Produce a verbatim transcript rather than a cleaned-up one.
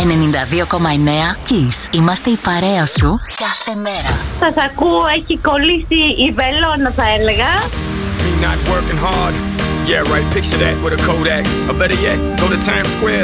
ενενήντα δύο κόμμα εννέα Kiss. Είμαστε η παρέα σου κάθε μέρα. Σας ακούω, έχει κολλήσει η βελόνα, θα έλεγα. Me not working hard. Yeah, right, picture that with a Kodak. Or better yet, go to Times Square,